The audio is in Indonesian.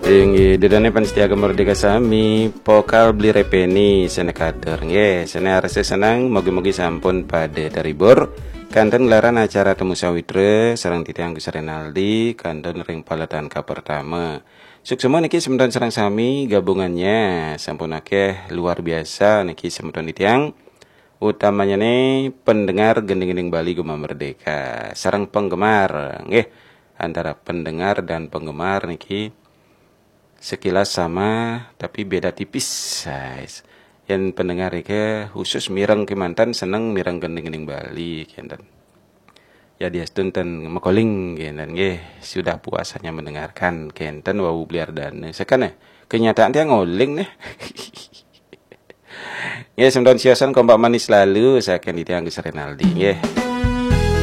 Ingi dudane Panstiaga Merdeka Sami pokal beli repeni sene kader nggih sene arse senang mogi-mogi sampun pada taribur kanten gelaran acara temu sawitra sareng titiang Gus Renaldi kanten ring paladan ka pertama suksema niki sementon sareng sami gabungannya sampun akeh luar biasa niki sementon titiang utamanya nih pendengar gending-gending Bali Gema Merdeka sareng penggemar nggih antara pendengar dan penggemar niki sekilas sama tapi beda tipis guys. Yang pendengar ke khusus mireng kemantan seneng mireng gending-gending Bali kenten. Ya dia stunten mekoling kenten nggih sudah puasanya mendengarkan kenten wau bliar dane. Sekane kenyataan dia ngoling nih. Ya semdon siasan kompak manis lalu saya akan ditiang Gus Renaldi nggih.